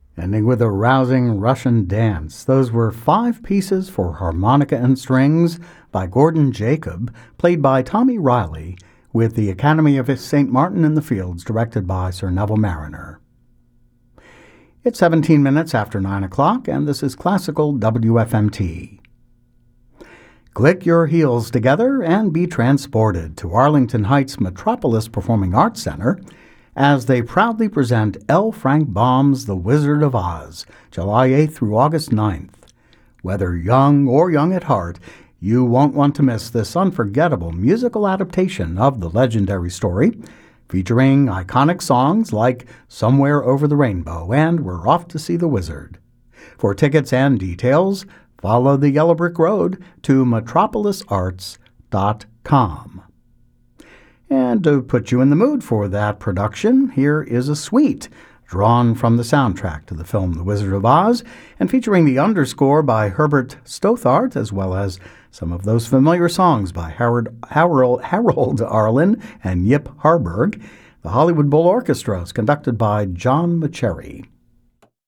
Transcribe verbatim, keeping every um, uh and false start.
Ending with a rousing Russian dance. Those were five pieces for harmonica and strings by Gordon Jacob, played by Tommy Riley, with the Academy of Saint Martin in the Fields, directed by Sir Neville Mariner. It's seventeen minutes after nine o'clock, and this is Classical W F M T. Click your heels together and be transported to Arlington Heights Metropolis Performing Arts Center as they proudly present L. Frank Baum's The Wizard of Oz, July eighth through August ninth. Whether young or young at heart, you won't want to miss this unforgettable musical adaptation of the legendary story, featuring iconic songs like Somewhere Over the Rainbow and We're Off to See the Wizard. For tickets and details, follow the Yellow Brick Road to metropolis arts dot com. And to put you in the mood for that production, here is a suite drawn from the soundtrack to the film The Wizard of Oz and featuring the underscore by Herbert Stothart, as well as some of those familiar songs by Howard, Harold, Harold Arlen and Yip Harburg. The Hollywood Bowl Orchestra is conducted by John Macheri.